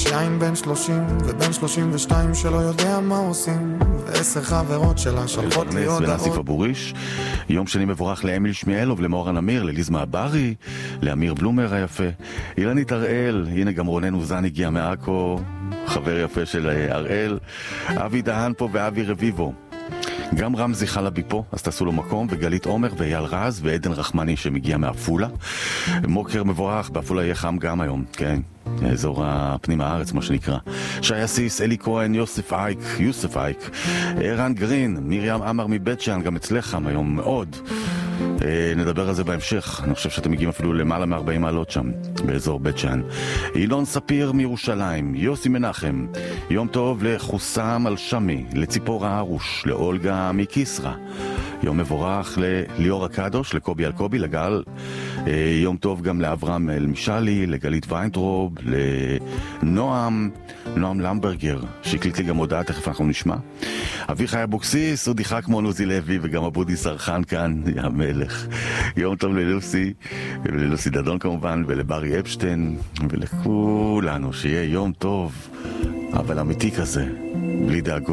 יין בן 30 ובן 32 שלא יודע מה עושים, ו10 חברות שלה שלחות לי הודעות. ולאסיף אבוריש, יום שני מבורך לאמיל שמיאלוב, למורן אמיר, לליזמה הברי, לאמיר בלומר היפה, אילנית הראל, הנה גם רונן אוזן הגיע מעכו, חבר יפה של הראל, אבי דהן פה ואבי רביבו, גם רמזי חלבי פה, אז תעשו לו מקום, וגלית עומר ואייל רז ועדן רחמני שמגיע מאפולה. מוקר מבורך, באפולה יהיה חם גם היום, כן, אזור הפנים הארץ מה שנקרא. שי אסיס, אלי כהן, יוסף אייק, ערן גרין, מרים אמר מבית שאן, גם אצלך חם היום מאוד. נדבר על זה בהמשך, אני חושב שאתם מגיעים אפילו למעלה מ-40 מעלות שם, באזור בית שאן. אילון ספיר מירושלים, יוסי מנחם, יום טוב לחוסם אל-שמי, לציפורה הרוש, לאולגה מקיסרה, יום מבורך לליאור הקדוש, לקובי אלקובי, לגל, יום טוב גם לאברהם אלמשלי, לגלית ויינטרוב, לנועם למברגר, שהקליט לי גם הודעה, תכף אנחנו נשמע. אביחי אבוקסיס, הוא דיחה כמו נוזי לוי, וגם אבודי סרחן כאן, המלך. יום טוב ללוסי דדון כמובן, ולברי אפשטיין, ולכולנו, שיהיה יום טוב, אבל אמיתי כזה, בלי דאגות.